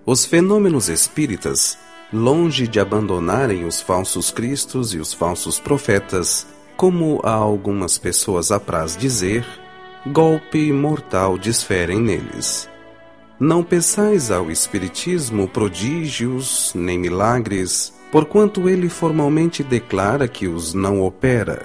Os fenômenos espíritas, longe de abandonarem os falsos cristos e os falsos profetas, como a algumas pessoas apraz dizer, golpe mortal desferem neles. Não peçais ao Espiritismo prodígios nem milagres, porquanto ele formalmente declara que os não opera.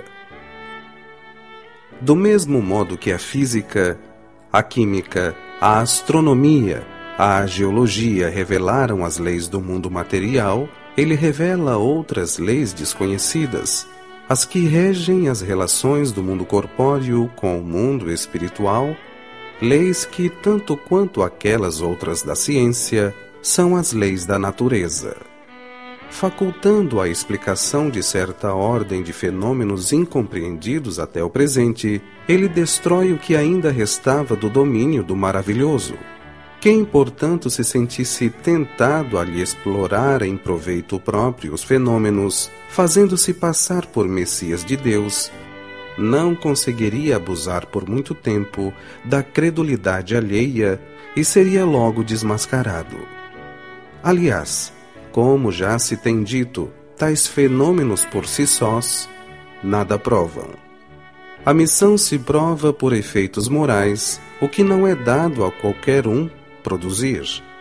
Do mesmo modo que a física, a química, a astronomia, a geologia revelaram as leis do mundo material, ele revela outras leis desconhecidas, as que regem as relações do mundo corpóreo com o mundo espiritual, leis que, tanto quanto aquelas outras da ciência, são as leis da natureza. Facultando a explicação de certa ordem de fenômenos incompreendidos até o presente, ele destrói o que ainda restava do domínio do maravilhoso. Quem, portanto, se sentisse tentado a lhe explorar em proveito próprio os fenômenos, fazendo-se passar por Messias de Deus, não conseguiria abusar por muito tempo da credulidade alheia e seria logo desmascarado. Aliás, como já se tem dito, tais fenômenos por si sós nada provam. A missão se prova por efeitos morais, o que não é dado a qualquer um produzir.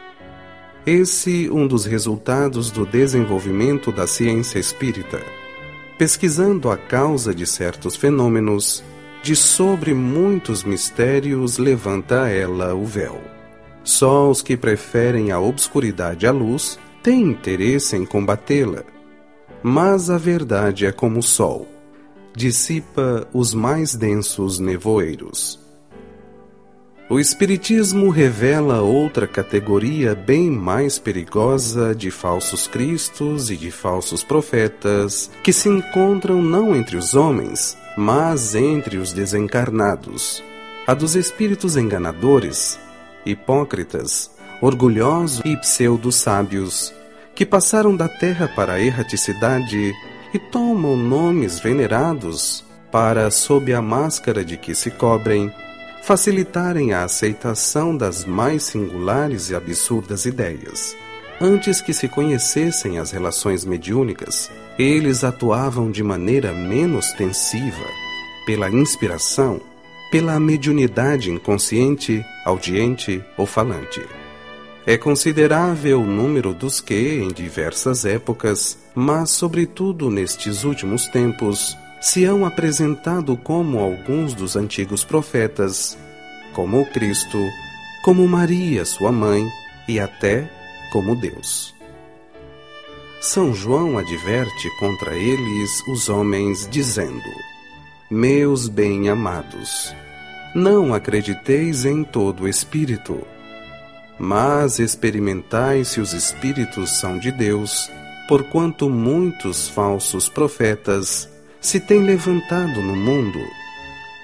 Esse um dos resultados do desenvolvimento da ciência espírita. Pesquisando a causa de certos fenômenos, de sobre muitos mistérios levanta ela o véu. Só os que preferem a obscuridade à luz têm interesse em combatê-la. Mas a verdade é como o sol, dissipa os mais densos nevoeiros. O Espiritismo revela outra categoria bem mais perigosa de falsos cristos e de falsos profetas, que se encontram não entre os homens, mas entre os desencarnados, a dos espíritos enganadores, hipócritas, orgulhosos e pseudo-sábios, que passaram da terra para a erraticidade e tomam nomes venerados para, sob a máscara de que se cobrem, facilitarem a aceitação das mais singulares e absurdas ideias. Antes que se conhecessem as relações mediúnicas, eles atuavam de maneira menos ostensiva, pela inspiração, pela mediunidade inconsciente, audiente ou falante. É considerável o número dos que, em diversas épocas, mas sobretudo nestes últimos tempos, se hão apresentado como alguns dos antigos profetas, como o Cristo, como Maria, sua mãe, e até como Deus. São João adverte contra eles os homens, dizendo: Meus bem-amados, não acrediteis em todo espírito, mas experimentai se os espíritos são de Deus, porquanto muitos falsos profetas se têm levantado no mundo,